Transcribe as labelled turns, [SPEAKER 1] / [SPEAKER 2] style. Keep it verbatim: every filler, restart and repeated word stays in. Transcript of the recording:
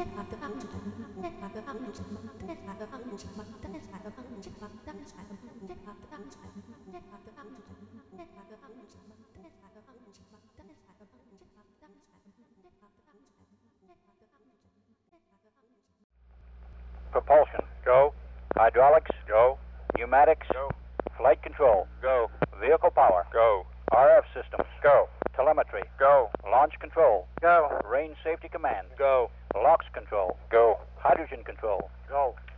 [SPEAKER 1] Propulsion. Go. Hydraulics. Go. Pneumatics. Go. Flight control. Go. Vehicle power. Go. R F systems. Go. Telemetry. Go. Launch control. Go. Range safety command. Go. LOX control. Go. Hydrogen control. Go.